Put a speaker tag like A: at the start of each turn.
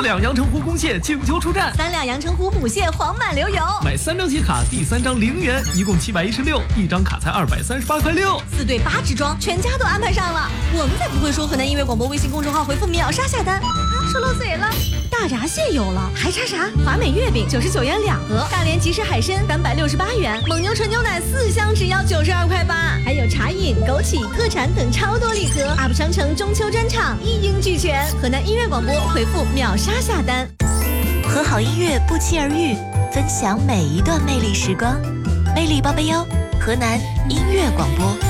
A: 两阳澄湖公蟹请求出战
B: ，3两阳澄湖母蟹黄满流油。
A: 买3张蟹卡，第3张0元，一共716，一张卡才238块6。
B: 4对8只装，全家都安排上了。我们才不会说河南音乐广播微信公众号回复秒杀下单啊，说漏嘴了。大闸蟹有了，还差啥？华美月饼99元2盒，大连即食海参368元，蒙牛纯牛奶4箱只要92块8，还有茶饮、枸杞、特产等超多礼盒。UP 商城中秋专场一应俱全，河南音乐广播回复秒杀下单。
C: 和好音乐不期而遇，分享每一段魅力时光。魅力报备哟，河南音乐广播。